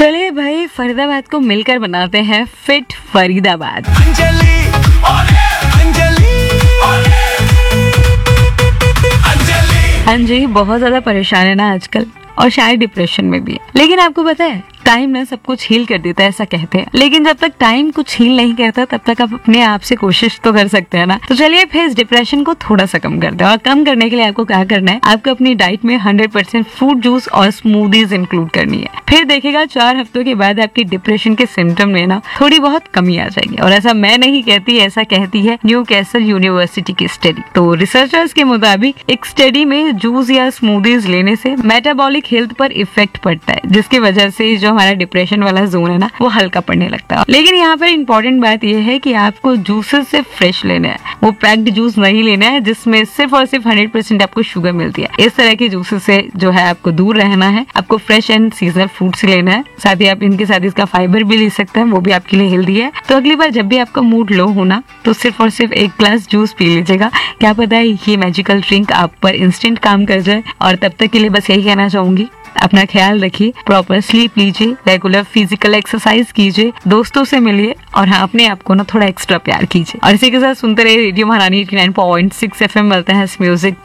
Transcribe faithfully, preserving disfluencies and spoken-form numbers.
चलिए भाई, फरीदाबाद को मिलकर बनाते हैं फिट फरीदाबाद। अंजलि, ओले, अंजलि, ओले, अंजलि। हाँ जी, बहुत ज्यादा परेशान है ना आजकल, और शायद डिप्रेशन में भी है। लेकिन आपको पता है, टाइम ना सब कुछ हील कर देता है, ऐसा कहते हैं। लेकिन जब तक टाइम कुछ हील नहीं करता, तब तक आप अपने आप से कोशिश तो कर सकते हैं ना। तो चलिए फिर इस डिप्रेशन को थोड़ा सा कम करते हैं। और कम करने के लिए आपको क्या करना है, आपको अपनी डाइट में हंड्रेड परसेंट फ्रूट जूस और स्मूदीज इंक्लूड करनी है। फिर देखिएगा चार हफ्तों के बाद आपकी डिप्रेशन के सिम्टम में ना थोड़ी बहुत कमी आ जाएगी। और ऐसा मैं नहीं कहती, ऐसा कहती है न्यू कैसल यूनिवर्सिटी की स्टडी। तो रिसर्चर्स के मुताबिक एक स्टडी में जूस या स्मूदीज लेने से मेटाबॉलिक हेल्थ पर इफेक्ट पड़ता है, जिसकी वजह से जो हमारा डिप्रेशन वाला जोन है ना, वो हल्का पड़ने लगता है। लेकिन यहाँ पर इम्पोर्टेंट बात यह है कि आपको जूसेस से फ्रेश लेना है, वो पैक्ड जूस नहीं लेना है जिसमें सिर्फ और सिर्फ हंड्रेड परसेंट आपको शुगर मिलती है। इस तरह के जूसेस से जो है आपको दूर रहना है। आपको फ्रेश एंड सीजनल फ्रूट से लेना है। साथ ही आप इनके साथ इसका फाइबर भी ले सकते हैं, वो भी आपके लिए हेल्दी है। तो अगली बार जब भी आपका मूड लो होना, तो सिर्फ और सिर्फ एक ग्लास जूस पी लीजिएगा। क्या पता है ये मैजिकल ड्रिंक आप पर इंस्टेंट काम कर जाए। और तब तक के लिए बस यही कहना चाहूंगी, अपना ख्याल रखिए, प्रॉपर स्लीप लीजिए, रेगुलर फिजिकल एक्सरसाइज कीजिए, दोस्तों से मिलिए, और हाँ, अपने आप को ना थोड़ा एक्स्ट्रा प्यार कीजिए। और इसी के साथ सुनते रहिए रेडियो महारानी eighty nine point six F M. मिलते हैं इस म्यूजिक